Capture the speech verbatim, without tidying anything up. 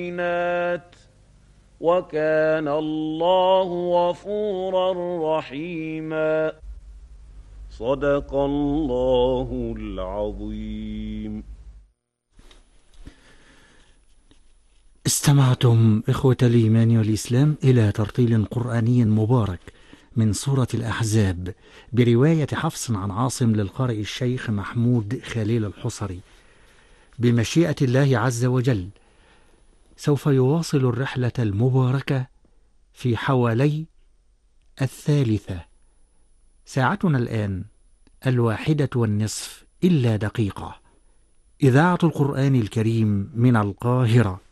وكان الله غفورا رحيما. صدق الله العظيم. استمعتم إخوة الإيمان والإسلام إلى ترتيل قرآني مبارك من سورة الأحزاب برواية حفص عن عاصم للقارئ الشيخ محمود خليل الحصري. بمشيئة الله عز وجل سوف يواصل الرحلة المباركة في حوالي الثالثة. ساعتنا الآن الواحدة والنصف إلا دقيقة. إذاعة القرآن الكريم من القاهرة.